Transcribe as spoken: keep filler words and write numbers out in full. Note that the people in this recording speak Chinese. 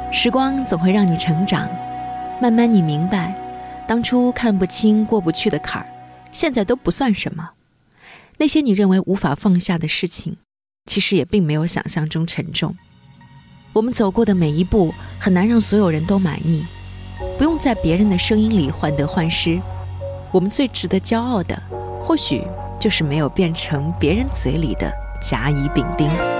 时光总会让你成长，慢慢你明白，当初看不清过不去的坎儿，现在都不算什么。那些你认为无法放下的事情，其实也并没有想象中沉重。我们走过的每一步，很难让所有人都满意，不用在别人的声音里患得患失。我们最值得骄傲的，或许就是没有变成别人嘴里的甲乙丙丁。